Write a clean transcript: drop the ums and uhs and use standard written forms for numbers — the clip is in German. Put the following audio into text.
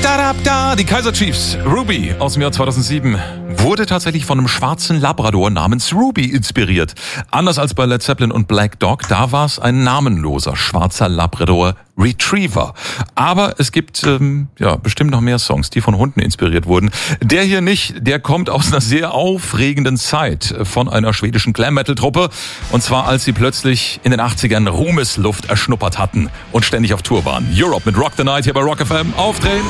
Da, die Kaiser Chiefs. Ruby aus dem Jahr 2007 wurde tatsächlich von einem schwarzen Labrador namens Ruby inspiriert. Anders als bei Led Zeppelin und Black Dog, da war es ein namenloser schwarzer Labrador Retriever. Aber es gibt bestimmt noch mehr Songs, die von Hunden inspiriert wurden. Der hier nicht, der kommt aus einer sehr aufregenden Zeit von einer schwedischen Glam-Metal-Truppe. Und zwar, als sie plötzlich in den 80ern Ruhmesluft erschnuppert hatten und ständig auf Tour waren. Europe mit Rock the Night hier bei Rock FM. Aufdrehen.